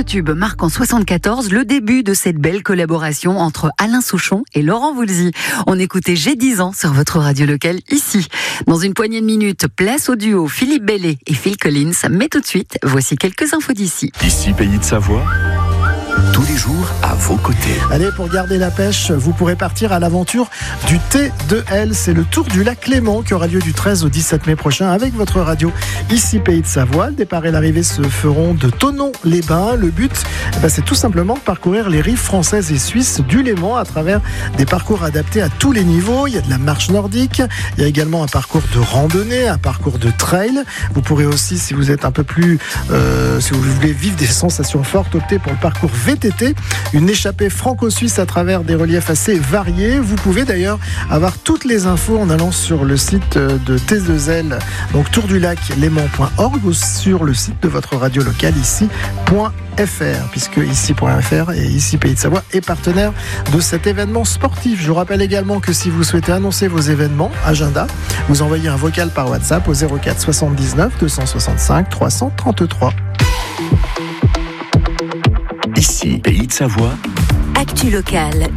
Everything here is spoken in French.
tube marque en 74 le début de cette belle collaboration entre Alain Souchon et Laurent Voulzy. On écoutait J'ai 10 ans sur votre radio locale ici. Dans une poignée de minutes, place au duo Philippe Bellet et Phil Collins. Mais tout de suite, voici quelques infos d'ici. Ici, Pays de Savoie, tous les jours à vos côtés. Allez, pour garder la pêche, vous pourrez partir à l'aventure du T2L. C'est le tour du lac Léman qui aura lieu du 13 au 17 mai prochain avec votre radio ici Pays de Savoie. Le départ et l'arrivée se feront de Thonon-les-Bains. Le but, c'est tout simplement de parcourir les rives françaises et suisses du Léman à travers des parcours adaptés à tous les niveaux. Il y a de la marche nordique, il y a également un parcours de randonnée, un parcours de trail. Vous pourrez aussi, si vous êtes un peu plus, si vous voulez vivre des sensations fortes, opter pour le parcours VTT, une échappée franco-suisse à travers des reliefs assez variés. Vous pouvez d'ailleurs avoir toutes les infos en allant sur le site de T2L, donc tourdulac-léman.org, ou sur le site de votre radio locale ici.fr, puisque ici.fr et ici Pays de Savoie est partenaire de cet événement sportif. Je vous rappelle également que si vous souhaitez annoncer vos événements, agenda, vous envoyez un vocal par WhatsApp au 04 79 265 333. Ici, Pays de Savoie. Actu locale,